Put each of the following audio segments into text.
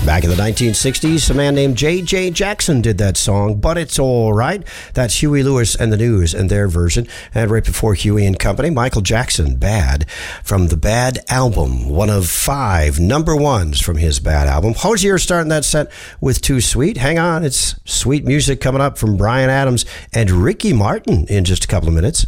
Back in the 1960s, a man named J.J. Jackson did that song, But It's All Right. That's Huey Lewis and the News and their version. And right before Huey and Company, Michael Jackson, Bad, from the Bad album. One of 5 number ones from his Bad album. Hozier starting that set with Too Sweet. Hang on, it's sweet music coming up from Bryan Adams and Ricky Martin in just a couple of minutes.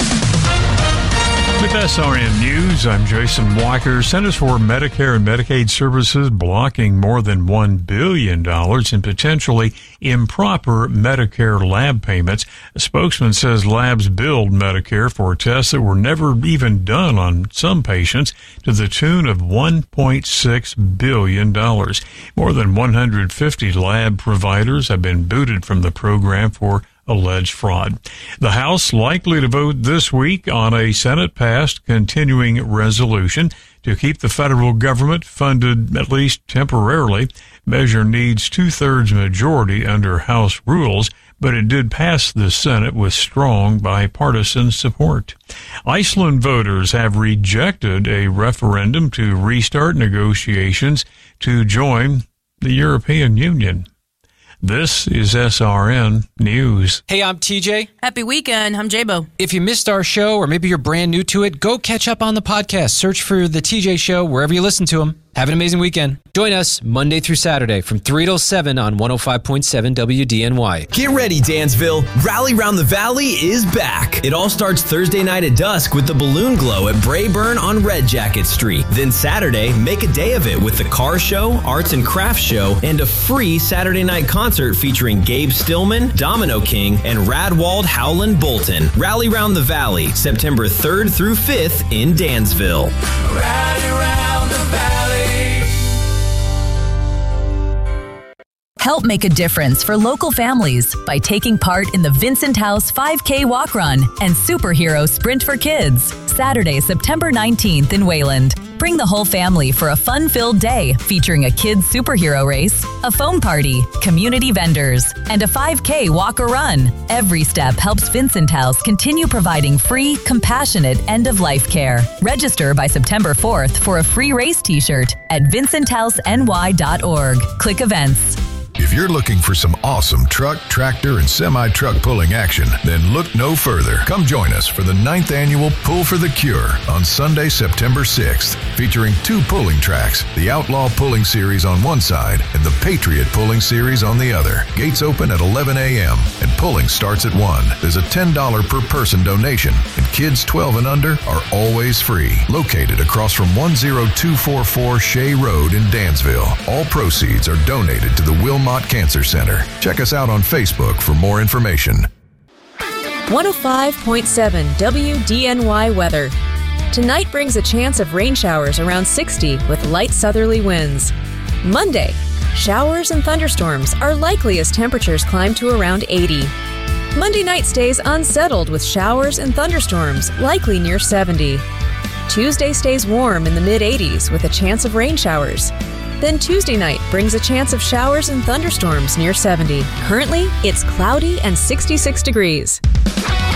With SRN News, I'm Jason Walker. Centers for Medicare and Medicaid Services blocking more than $1 billion in potentially improper Medicare lab payments. A spokesman says labs billed Medicare for tests that were never even done on some patients to the tune of $1.6 billion. More than 150 lab providers have been booted from the program for alleged fraud. The House likely to vote this week on a Senate-passed continuing resolution to keep the federal government funded, at least temporarily. Measure needs 2/3 majority under House rules, but it did pass the Senate with strong bipartisan support. Iceland voters have rejected a referendum to restart negotiations to join the European Union. This is SRN News. Hey, I'm TJ. Happy weekend. I'm J-Bo. If you missed our show or maybe you're brand new to it, go catch up on the podcast. Search for The TJ Show wherever you listen to them. Have an amazing weekend. Join us Monday through Saturday from 3 till 7 on 105.7 WDNY. Get ready, Dansville. Rally Round the Valley is back. It all starts Thursday night at dusk with the Balloon Glow at Brayburn on Red Jacket Street. Then Saturday, make a day of it with the car show, arts and crafts show, and a free Saturday night concert featuring Gabe Stillman, Domino King, and Radwald Howland Bolton. Rally Round the Valley, September 3rd through 5th in Dansville. Rally Round the Valley. Help make a difference for local families by taking part in the Vincent House 5K Walk Run and Superhero Sprint for Kids, Saturday, September 19th in Wayland. Bring the whole family for a fun-filled day featuring a kids' superhero race, a foam party, community vendors, and a 5K walk-or-run. Every step helps Vincent House continue providing free, compassionate end-of-life care. Register by September 4th for a free race t-shirt at vincenthouseny.org. Click events. If you're looking for some awesome truck, tractor, and semi-truck pulling action, then look no further. Come join us for the 9th annual Pull for the Cure on Sunday, September 6th, featuring 2 pulling tracks, the Outlaw Pulling Series on one side and the Patriot Pulling Series on the other. Gates open at 11 a.m. and pulling starts at 1. There's a $10 per person donation, and kids 12 and under are always free. Located across from 10244 Shea Road in Dansville. All proceeds are donated to the Wilmot Cancer Center. Check us out on Facebook for more information. 105.7 WDNY weather. Tonight brings a chance of rain showers around 60 with light southerly winds. Monday, showers and thunderstorms are likely as temperatures climb to around 80. Monday night stays unsettled with showers and thunderstorms likely near 70. Tuesday stays warm in the mid-80s with a chance of rain showers. Then Tuesday night brings a chance of showers and thunderstorms near 70. Currently, it's cloudy and 66 degrees.